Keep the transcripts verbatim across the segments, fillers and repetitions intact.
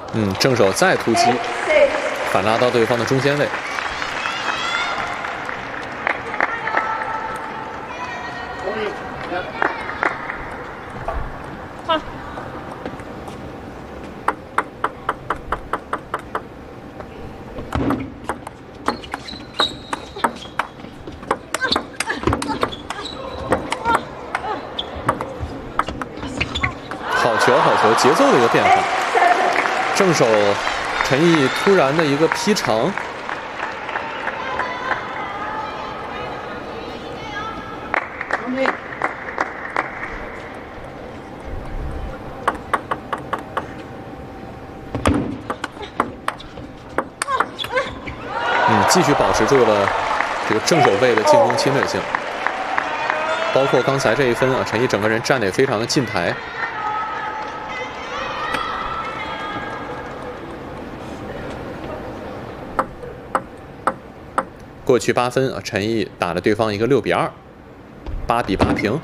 嗯，正手再突击，反拉到对方的中间位。好球，好球，节奏的一个变化。正手陈毅突然的一个劈长，嗯，继续保持住了这个正手位的进攻侵略性。包括刚才这一分啊，陈毅整个人站得也非常的近台。过去八分啊，陈毅打了对方一个六比二，八比八平。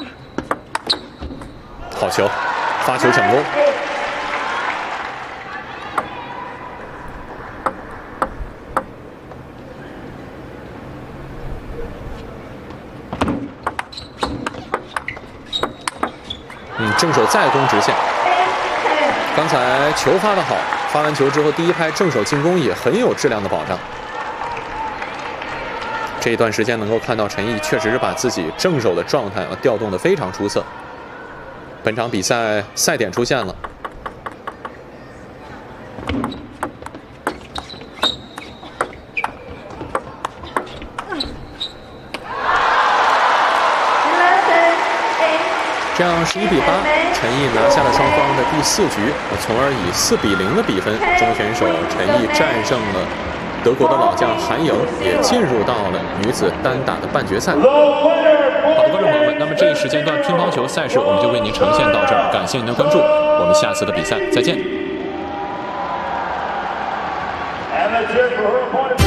好球，发球抢攻。嗯，正手再攻直线。刚才球发得好，发完球之后第一拍正手进攻也很有质量的保障。这一段时间能够看到陈毅确实是把自己正手的状态啊调动得非常出色。本场比赛赛点出现了，这样十一比八，陈毅拿下了双方的第四局，从而以四比零的比分，中国选手陈毅战胜了德国的老将韩颖，也进入到了女子单打的半决赛。好的，观众朋友们，那么这一时间段乒乓球赛事我们就为您呈现到这儿，感谢您的关注，我们下次的比赛再见。